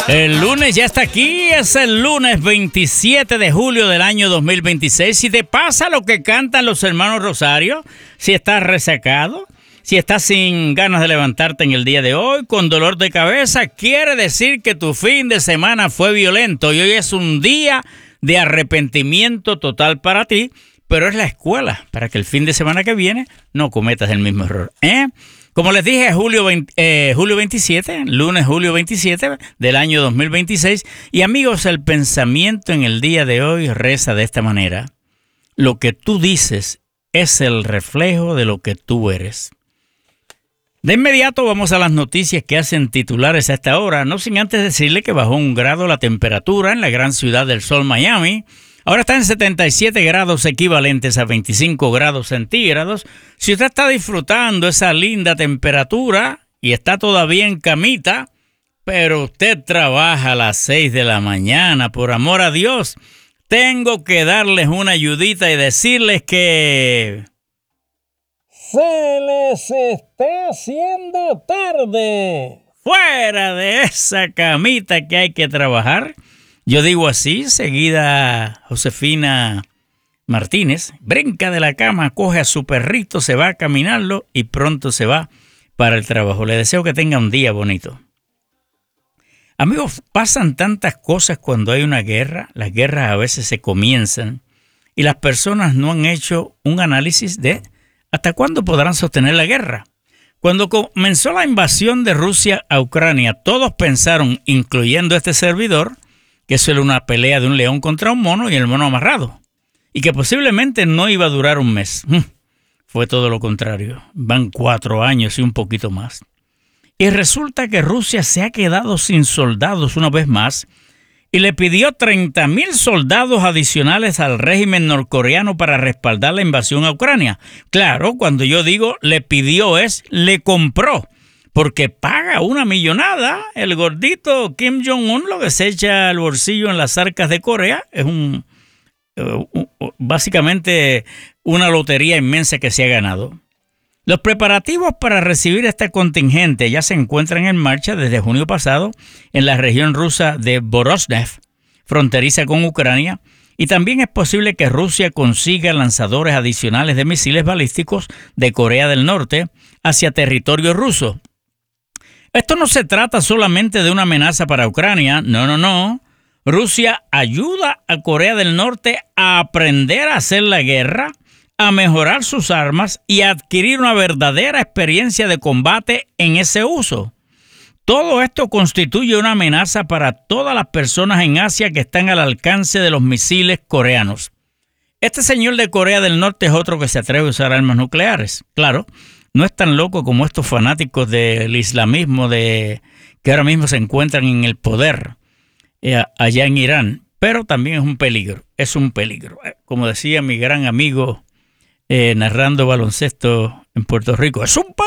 El lunes ya está aquí, es el lunes 27 de julio del año 2026. Si te pasa lo que cantan los hermanos Rosario, si estás resacado, si estás sin ganas de levantarte en el día de hoy, con dolor de cabeza, quiere decir que tu fin de semana fue violento y hoy es un día de arrepentimiento total para ti, pero es la escuela para que el fin de semana que viene no cometas el mismo error. Como les dije, julio 27, lunes julio 27 del año 2026. Y amigos, el pensamiento en el día de hoy reza de esta manera. Lo que tú dices es el reflejo de lo que tú eres. De inmediato vamos a las noticias que hacen titulares a esta hora, no sin antes decirle que bajó 1 grado la temperatura en la gran ciudad del sol, Miami. Ahora está en 77 grados equivalentes a 25 grados centígrados. Si usted está disfrutando esa linda temperatura y está todavía en camita, pero usted trabaja a las 6 de la mañana, por amor a Dios, tengo que darles una ayudita y decirles que se les está haciendo tarde. Fuera de esa camita que hay que trabajar. Yo digo así, seguida Josefina Martínez brinca de la cama, coge a su perrito, se va a caminarlo y pronto se va para el trabajo. Le deseo que tenga un día bonito. Amigos, pasan tantas cosas cuando hay una guerra. Las guerras a veces se comienzan y las personas no han hecho un análisis de hasta cuándo podrán sostener la guerra. Cuando comenzó la invasión de Rusia a Ucrania, todos pensaron, incluyendo este servidor, que eso era una pelea de un león contra un mono y el mono amarrado, y que posiblemente no iba a durar un mes. Fue todo lo contrario. Van 4 años y un poquito más. Y resulta que Rusia se ha quedado sin soldados una vez más y le pidió 30,000 soldados adicionales al régimen norcoreano para respaldar la invasión a Ucrania. Claro, cuando yo digo le pidió le compró. Porque paga una millonada. El gordito Kim Jong-un lo que se echa al bolsillo en las arcas de Corea es básicamente una lotería inmensa que se ha ganado. Los preparativos para recibir este contingente ya se encuentran en marcha desde junio pasado en la región rusa de Voronezh, fronteriza con Ucrania, y también es posible que Rusia consiga lanzadores adicionales de misiles balísticos de Corea del Norte hacia territorio ruso. Esto no se trata solamente de una amenaza para Ucrania, no. Rusia ayuda a Corea del Norte a aprender a hacer la guerra, a mejorar sus armas y a adquirir una verdadera experiencia de combate en ese uso. Todo esto constituye una amenaza para todas las personas en Asia que están al alcance de los misiles coreanos. Este señor de Corea del Norte es otro que se atreve a usar armas nucleares. Claro, no es tan loco como estos fanáticos del islamismo que ahora mismo se encuentran en el poder allá en Irán, pero también es un peligro. Como decía mi gran amigo narrando baloncesto en Puerto Rico, es un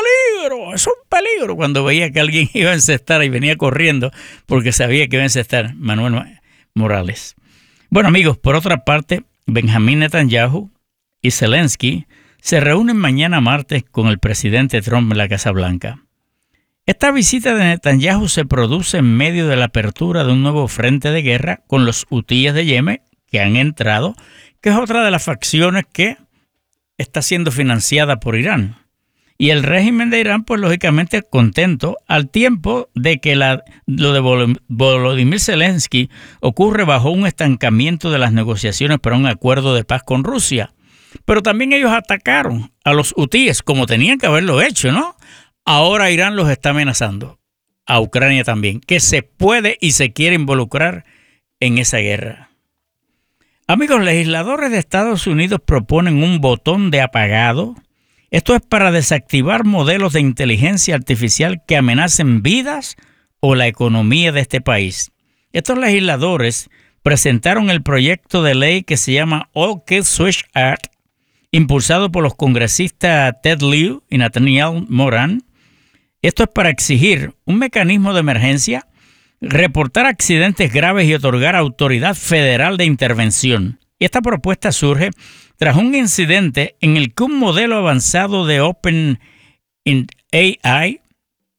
peligro cuando veía que alguien iba a encestar y venía corriendo porque sabía que iba a encestar, Manuel Morales. Bueno amigos, por otra parte, Benjamín Netanyahu y Zelensky se reúnen mañana martes con el presidente Trump en la Casa Blanca. Esta visita de Netanyahu se produce en medio de la apertura de un nuevo frente de guerra con los hutíes de Yemen que han entrado, que es otra de las facciones que está siendo financiada por Irán. Y el régimen de Irán, pues lógicamente contento, al tiempo de que lo de Volodymyr Zelensky ocurre bajo un estancamiento de las negociaciones para un acuerdo de paz con Rusia. Pero también ellos atacaron a los hutíes, como tenían que haberlo hecho, ¿no? Ahora Irán los está amenazando, a Ucrania también, que se puede y se quiere involucrar en esa guerra. Amigos, legisladores de Estados Unidos proponen un botón de apagado. Esto es para desactivar modelos de inteligencia artificial que amenacen vidas o la economía de este país. Estos legisladores presentaron el proyecto de ley que se llama All Kill Switch Act, impulsado por los congresistas Ted Lieu y Nathaniel Moran. Esto es para exigir un mecanismo de emergencia, reportar accidentes graves y otorgar autoridad federal de intervención. Y esta propuesta surge tras un incidente en el que un modelo avanzado de OpenAI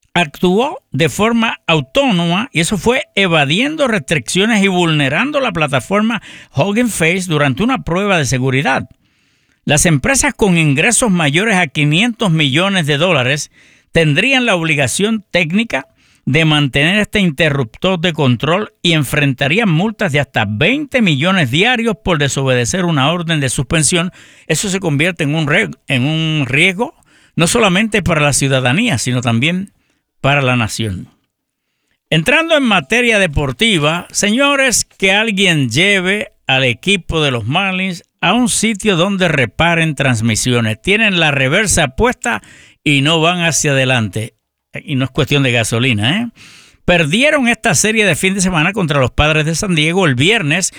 actuó de forma autónoma y eso fue evadiendo restricciones y vulnerando la plataforma Hugging Face durante una prueba de seguridad. Las empresas con ingresos mayores a $500 millones tendrían la obligación técnica de mantener este interruptor de control y enfrentarían multas de hasta 20 millones diarios por desobedecer una orden de suspensión. Eso se convierte en un riesgo no solamente para la ciudadanía, sino también para la nación. Entrando en materia deportiva, señores, que alguien lleve al equipo de los Marlins a un sitio donde reparen transmisiones. Tienen la reversa puesta y no van hacia adelante. Y no es cuestión de gasolina, ¿eh? Perdieron esta serie de fin de semana contra los Padres de San Diego el viernes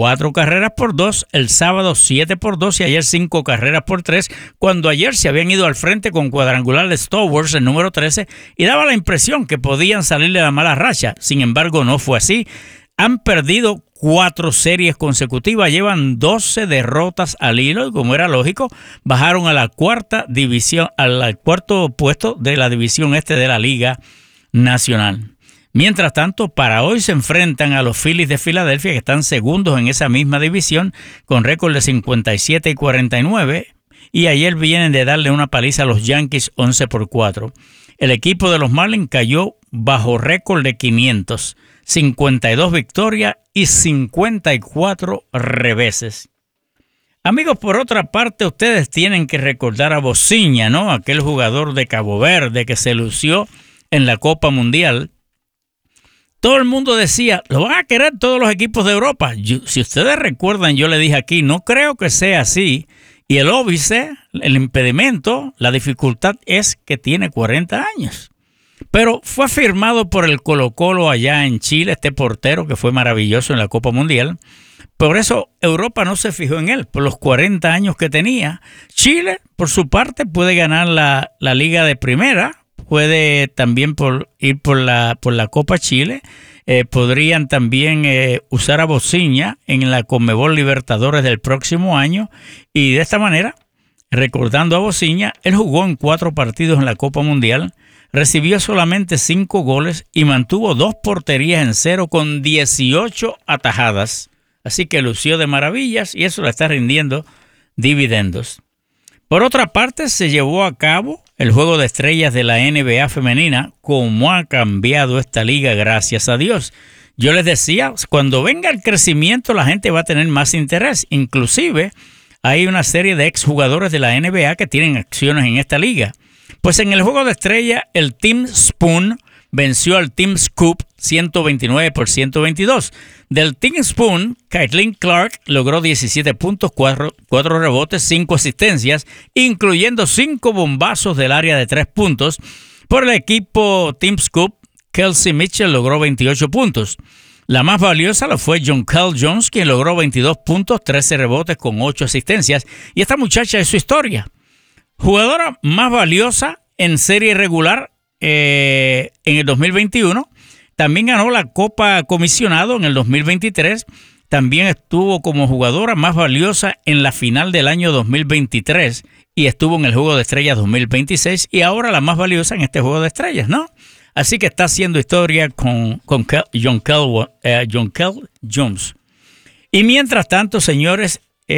4-2, el sábado 7-2 y ayer 5-3, cuando ayer se habían ido al frente con cuadrangular de Stowers, el número 13, y daba la impresión que podían salir de la mala racha. Sin embargo, no fue así. Han perdido 4 series consecutivas, llevan 12 derrotas al hilo y, como era lógico, bajaron a la cuarta división, al cuarto puesto de la división este de la Liga Nacional. Mientras tanto, para hoy se enfrentan a los Phillies de Filadelfia, que están segundos en esa misma división, con récord de 57-49, y ayer vienen de darle una paliza a los Yankees 11-4. El equipo de los Marlins cayó bajo récord de 500, 52 victorias y 54 reveses. Amigos, por otra parte, ustedes tienen que recordar a Bociña, ¿no? Aquel jugador de Cabo Verde que se lució en la Copa Mundial. Todo el mundo decía, lo van a querer todos los equipos de Europa. Si ustedes recuerdan, yo le dije aquí, no creo que sea así. Y el óbice, el impedimento, la dificultad es que tiene 40 años. Pero fue firmado por el Colo-Colo allá en Chile, este portero que fue maravilloso en la Copa Mundial. Por eso Europa no se fijó en él, por los 40 años que tenía. Chile, por su parte, puede ganar la Liga de Primera. Puede también ir por la Copa Chile. Podrían también usar a Bociña en la Conmebol Libertadores del próximo año. Y de esta manera, recordando a Bociña, él jugó en 4 partidos en la Copa Mundial, recibió solamente 5 goles y mantuvo 2 porterías en 0 con 18 atajadas. Así que lució de maravillas y eso le está rindiendo dividendos. Por otra parte, se llevó a cabo el Juego de Estrellas de la NBA femenina. Cómo ha cambiado esta liga, gracias a Dios. Yo les decía, cuando venga el crecimiento, la gente va a tener más interés. Inclusive, hay una serie de exjugadores de la NBA que tienen acciones en esta liga. Pues en el Juego de Estrellas, el Team Spoon venció al Team Scoop 129-122. Del Team Spoon, Caitlin Clark logró 17 puntos, 4 rebotes, 5 asistencias, incluyendo 5 bombazos del área de 3 puntos. Por el equipo Team Scoop, Kelsey Mitchell logró 28 puntos. La más valiosa lo fue Jonquel Jones, quien logró 22 puntos, 13 rebotes con 8 asistencias. Y esta muchacha es su historia. Jugadora más valiosa en serie regular en el 2021. También ganó la Copa Comisionado en el 2023. También estuvo como jugadora más valiosa en la final del año 2023 y estuvo en el Juego de Estrellas 2026 y ahora la más valiosa en este Juego de Estrellas, ¿no? Así que está haciendo historia con Jonquel Jones. Y mientras tanto, señores,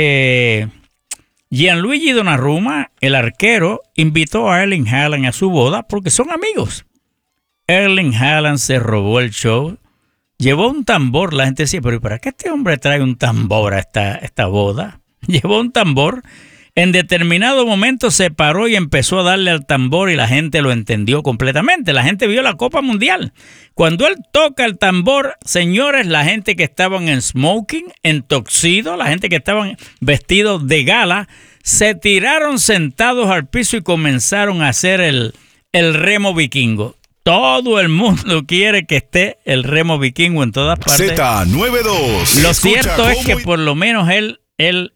Gianluigi Donnarumma, el arquero, invitó a Erling Haaland a su boda porque son amigos. Erling Haaland se robó el show, llevó un tambor. La gente decía, pero ¿para qué este hombre trae un tambor a esta boda? Llevó un tambor. En determinado momento se paró y empezó a darle al tambor y la gente lo entendió completamente. La gente vio la Copa Mundial. Cuando él toca el tambor, señores, la gente que estaban en smoking, en tuxedo, la gente que estaban vestidos de gala, se tiraron sentados al piso y comenzaron a hacer el remo vikingo. Todo el mundo quiere que esté el remo vikingo en todas partes. Z92. Lo cierto es que por lo menos él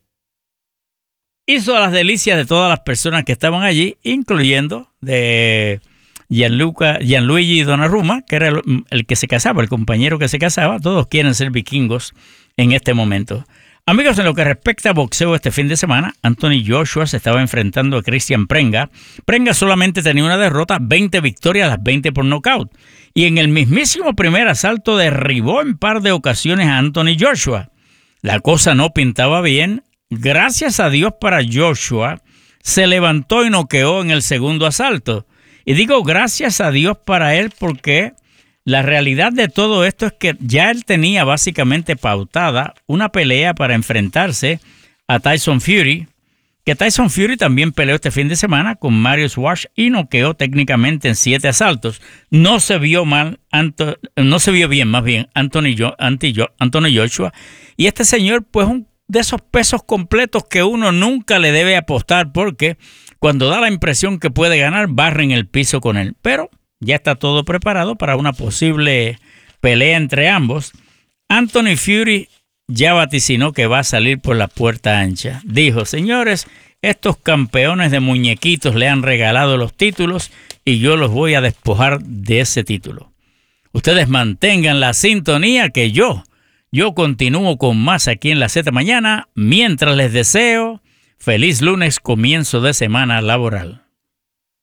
hizo las delicias de todas las personas que estaban allí, incluyendo de Gianluigi Donnarumma, que era el que se casaba, el compañero que se casaba. Todos quieren ser vikingos en este momento. Amigos, en lo que respecta a boxeo este fin de semana, Anthony Joshua se estaba enfrentando a Christian Prenga. Prenga solamente tenía una derrota, 20 victorias, las 20 por nocaut. Y en el mismísimo primer asalto derribó en par de ocasiones a Anthony Joshua. La cosa no pintaba bien. Gracias a Dios para Joshua, se levantó y noqueó en el segundo asalto. Y digo gracias a Dios para él porque la realidad de todo esto es que ya él tenía básicamente pautada una pelea para enfrentarse a Tyson Fury, que Tyson Fury también peleó este fin de semana con Marius Wash y noqueó técnicamente en 7 asaltos. No se vio bien más bien Anthony Joshua. Y este señor, pues un de esos pesos completos que uno nunca le debe apostar porque cuando da la impresión que puede ganar, barren el piso con él. Pero ya está todo preparado para una posible pelea entre ambos. Anthony Fury ya vaticinó que va a salir por la puerta ancha. Dijo, señores, estos campeones de muñequitos le han regalado los títulos y yo los voy a despojar de ese título. Ustedes mantengan la sintonía que yo continúo con más aquí en la Z Mañana, mientras les deseo feliz lunes, comienzo de semana laboral.